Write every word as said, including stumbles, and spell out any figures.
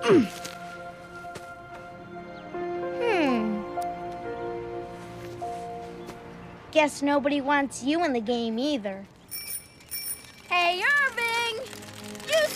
Hmm. Guess nobody wants you in the game either. Hey, Irving! You